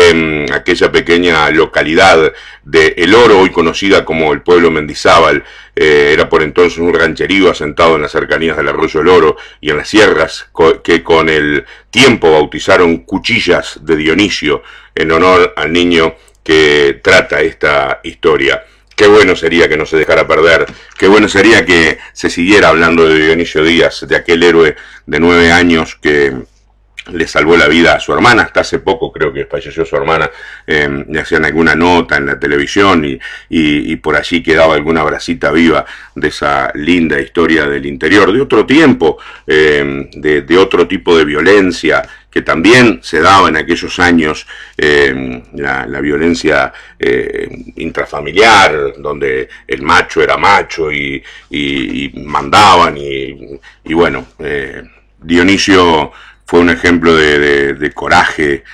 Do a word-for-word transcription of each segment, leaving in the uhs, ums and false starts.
eh, aquella pequeña localidad de El Oro, hoy conocida como el pueblo Mendizábal. Eh, era por entonces un rancherío asentado en las cercanías del arroyo El Oro y en las sierras, co que con el tiempo bautizaron Cuchillas de Dionisio en honor al niño que trata esta historia. Qué bueno sería que no se dejara perder, qué bueno sería que se siguiera hablando de Dionisio Díaz, de aquel héroe de nueve años que le salvó la vida a su hermana. Hasta hace poco creo que falleció su hermana, eh, le hacían alguna nota en la televisión y, y, y por allí quedaba alguna bracita viva de esa linda historia del interior, de otro tiempo, eh, de, de otro tipo de violencia que también se daba en aquellos años, eh, la, la violencia eh, intrafamiliar, donde el macho era macho y, y, y mandaban y, y bueno, eh, Dionisio fue un ejemplo de, de, de coraje,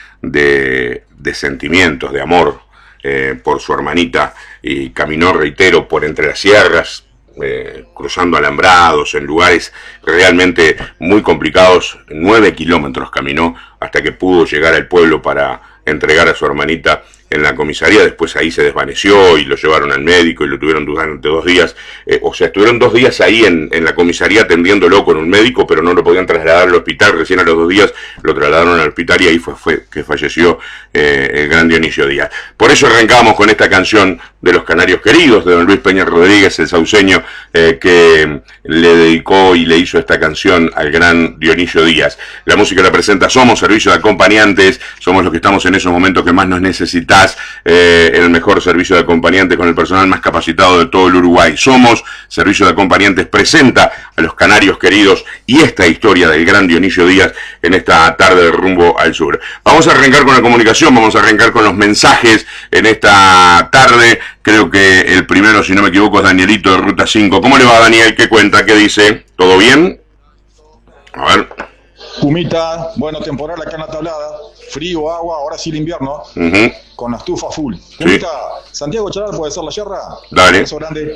de, de sentimientos, de amor eh, por su hermanita, y caminó, reitero, por entre las sierras, eh, cruzando alambrados, en lugares realmente muy complicados. Nueve kilómetros caminó hasta que pudo llegar al pueblo para entregar a su hermanita en la comisaría. Después ahí se desvaneció y lo llevaron al médico y lo tuvieron durante dos días. Eh, o sea, estuvieron dos días ahí en, en la comisaría atendiéndolo con un médico, pero no lo podían trasladar al hospital. Recién a los dos días lo trasladaron al hospital y ahí fue, fue que falleció eh, el gran Dionisio Díaz. Por eso arrancamos con esta canción de Los Canarios Queridos, de don Luis Peña Rodríguez, el sauceño, eh, que le dedicó y le hizo esta canción al gran Dionisio Díaz. La música la presenta Somos, servicio de acompañantes. Somos los que estamos en esos momentos que más nos necesitamos. Eh, el mejor servicio de acompañantes con el personal más capacitado de todo el Uruguay. Somos, servicio de acompañantes, presenta a Los Canarios Queridos y esta historia del gran Dionisio Díaz en esta tarde de Rumbo al Sur. Vamos a arrancar con la comunicación, vamos a arrancar con los mensajes en esta tarde. Creo que el primero, si no me equivoco, es Danielito de Ruta cinco. ¿Cómo le va, Daniel? ¿Qué cuenta? ¿Qué dice? ¿Todo bien? A ver. Pumita, bueno, temporal acá en la tablada, frío, agua, ahora sí el invierno, uh-huh. con la estufa full. Pumita, sí. Santiago Charal, ¿puede ser la yerra? Dale. Beso grande.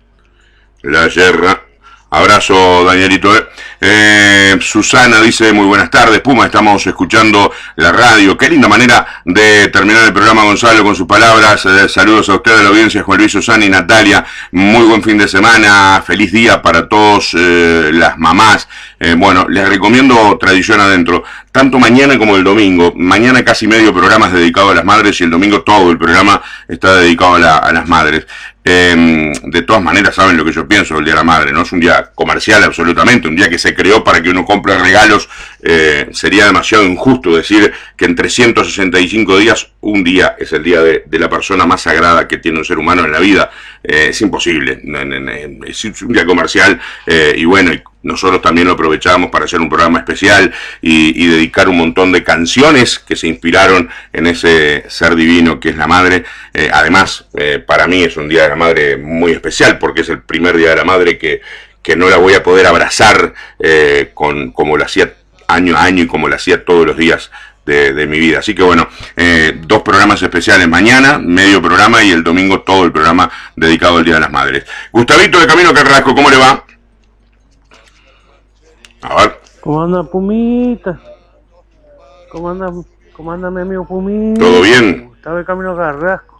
La yerra. Abrazo, Danielito. Eh, Susana dice, muy buenas tardes, Puma, estamos escuchando la radio. Qué linda manera de terminar el programa, Gonzalo, con sus palabras. Eh, saludos a ustedes, a la audiencia, Juan Luis, Susana y Natalia. Muy buen fin de semana, feliz día para todos eh, las mamás. Eh, bueno, les recomiendo Tradición Adentro, tanto mañana como el domingo. Mañana casi medio programa es dedicado a las madres y el domingo todo el programa está dedicado a, la, a las madres. Eh, de todas maneras saben lo que yo pienso del Día de la Madre, no es un día comercial absolutamente, un día que se creó para que uno compre regalos. Eh, sería demasiado injusto decir que en trescientos sesenta y cinco días un día es el día de, de la persona más sagrada que tiene un ser humano en la vida. Eh, es imposible, es un día comercial eh, y bueno, nosotros también lo aprovechamos para hacer un programa especial y, y dedicar un montón de canciones que se inspiraron en ese ser divino que es la madre. Eh, además, eh, para mí es un Día de la Madre muy especial porque es el primer Día de la Madre que, que no la voy a poder abrazar eh, con, como lo hacía año a año y como lo hacía todos los días de, de mi vida. Así que bueno, eh, dos programas especiales mañana, medio programa, y el domingo todo el programa dedicado al Día de las Madres. Gustavito de Camino Carrasco, ¿cómo le va? A ver. ¿Cómo anda, Pumita? ¿Cómo anda, cómo anda mi amigo Pumita? ¿Todo bien? Gustavo de Camino Carrasco.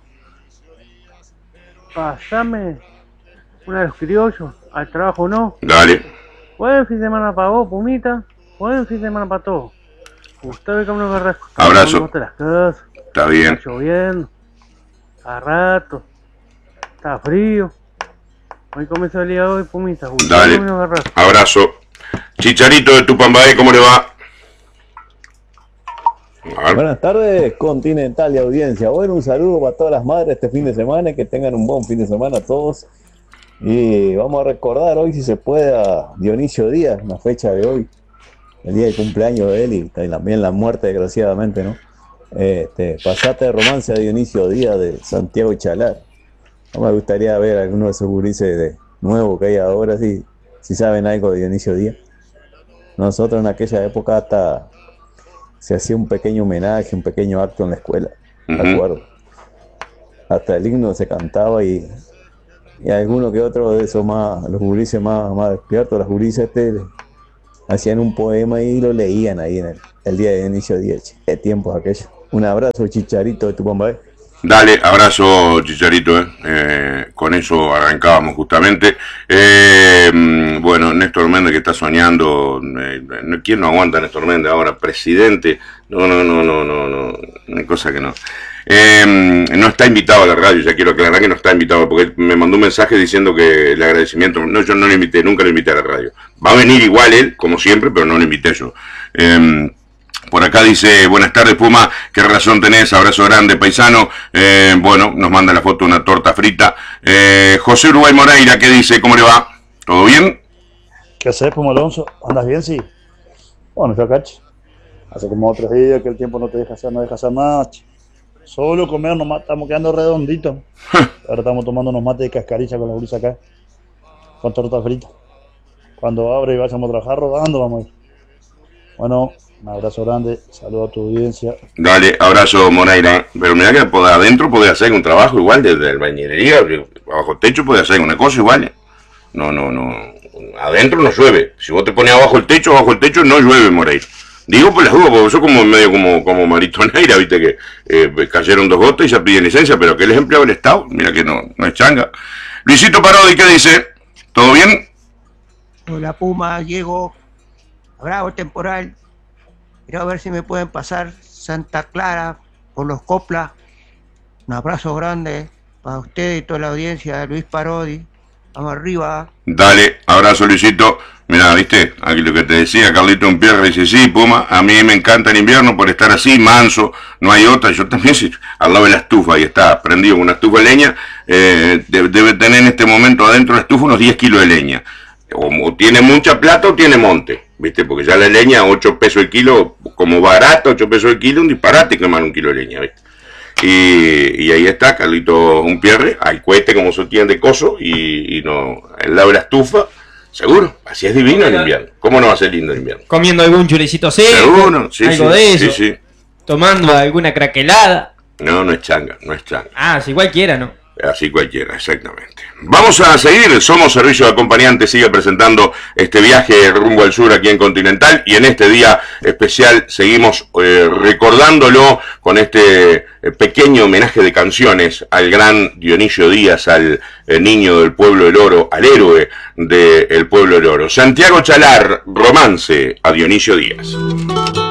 Pasame una de los criollos al trabajo, ¿no? Dale. Buen fin de semana para vos, Pumita. Buen fin de semana para todos. Gustavo de Camino Carrasco. Abrazo. Las casas. Está bien. Está lloviendo. A rato. Está frío. Hoy comienza el día de hoy, Pumita. Gustavo Dale. de Camino Carrasco. Abrazo. Chicharito de Tupambaé, ¿cómo le va? Buenas tardes, Continental y audiencia. Bueno, un saludo para todas las madres este fin de semana y que tengan un buen fin de semana todos. Y vamos a recordar hoy, si se puede, a Dionisio Díaz, la fecha de hoy, el día de cumpleaños de él y también la muerte, desgraciadamente, ¿no? Este, pasate de romance a Dionisio Díaz de Santiago Chalar. No me gustaría ver a alguno de esos gurises de nuevo que hay ahora, si, si saben algo de Dionisio Díaz. Nosotros en aquella época hasta se hacía un pequeño homenaje, un pequeño acto en la escuela, uh-huh. ¿de acuerdo? Hasta el himno se cantaba y, y alguno que otro de esos más, los gurises más, más despiertos, las gurises este, hacían un poema y lo leían ahí en el, el día de Dionisio Díaz. Qué tiempos aquellos. Un abrazo, Chicharito de Tupambay. Dale, abrazo, Chicharito, eh. Eh, con eso arrancábamos justamente. Eh, bueno, Néstor Méndez que está soñando, eh, ¿quién no aguanta a Néstor Méndez ahora? Presidente, no, no, no, no, no, no, una cosa que no. Eh, no está invitado a la radio, ya quiero aclarar que no está invitado, porque me mandó un mensaje diciendo que el agradecimiento, no, yo no lo invité, nunca lo invité a la radio. Va a venir igual él, como siempre, pero no lo invité yo. Eh, Por acá dice, buenas tardes Puma, qué razón tenés, abrazo grande paisano, eh, bueno, nos manda la foto de una torta frita. Eh, José Uruguay Moreira, ¿qué dice? ¿Cómo le va? ¿Todo bien? ¿Qué haces, Puma Alonso? ¿Andas bien, sí? Bueno, yo cacho. Hace como otros días que el tiempo no te deja hacer, no deja hacer nada. Solo comer nomás, estamos quedando redonditos. Ahora estamos tomando unos mates de cascarilla con la brisa acá, con torta frita. Cuando abre y vayamos a trabajar rodando, vamos a ir. Bueno, un abrazo grande, saludo a tu audiencia. Dale, abrazo Moreira. Pero mira que podés, adentro podés hacer un trabajo igual desde la bañería, bajo techo podés hacer una cosa igual. No, no, no. Adentro no llueve. Si vos te pones abajo el techo, abajo el techo no llueve, Moreira. Digo por las dudas, porque yo como medio como, como Marito Neira, viste que eh, cayeron dos gotas y ya piden licencia, pero que él es empleado del Estado, mira que no, no es changa. Luisito Parodi, ¿qué dice? ¿Todo bien? Hola Puma, Diego. Bravo temporal. Quiero ver si me pueden pasar Santa Clara por los Coplas. Un abrazo grande para usted y toda la audiencia, Luis Parodi. Vamos arriba. Dale, abrazo Luisito. Mira, viste, aquí lo que te decía, Carlito Unpierre dice, sí, Puma, a mí me encanta el invierno por estar así, manso, no hay otra. Yo también, sí, al lado de la estufa, y está prendido con una estufa de leña, eh, debe tener en este momento adentro de la estufa unos diez kilos de leña. O, o tiene mucha plata o tiene monte, viste, porque ya la leña, ocho pesos el kilo, como barata, ocho pesos el kilo, un disparate quemar un kilo de leña, viste. Y, y ahí está, Carlito Unpierre, al cohete como se tiene de coso, y, y no, al lado de la estufa. Seguro, así es divino el invierno. ¿Cómo no va a ser lindo el invierno? Comiendo algún churecito seco, Seguro, sí, algo sí, de eso, sí, sí. tomando alguna craquelada. No, no es changa, no es changa. Ah, si cualquiera, ¿no? Así cualquiera, exactamente. Vamos a seguir, Somos Servicio de Acompañante, sigue presentando este viaje rumbo al sur aquí en Continental, y en este día especial seguimos eh, recordándolo con este eh, pequeño homenaje de canciones al gran Dionisio Díaz, al eh, niño del pueblo del Oro, al héroe del pueblo del Oro. Santiago Chalar, Romance a Dionisio Díaz.